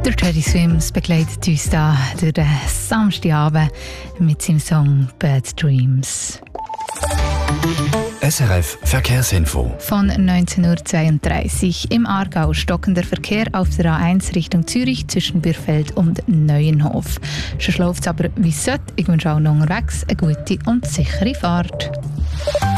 Der Jerry Swims begleitet uns da durch den Samstagabend mit seinem Song Bad Dreams. SRF Verkehrsinfo. Von 19:32 Uhr im Aargau stockender Verkehr auf der A1 Richtung Zürich zwischen Bürfeld und Neuenhof. Schon läuft es aber wie es sollte. Ich wünsche auch noch unterwegs eine gute und sichere Fahrt.